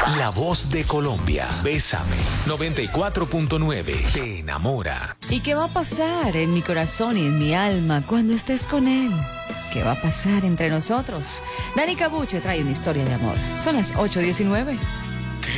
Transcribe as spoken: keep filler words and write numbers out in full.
La voz de Colombia. Bésame. noventa y cuatro punto nueve. Te enamora. ¿Y qué va a pasar en mi corazón y en mi alma cuando estés con él? ¿Qué va a pasar entre nosotros? Dani Cabuche trae una historia de amor. Son las ocho diecinueve.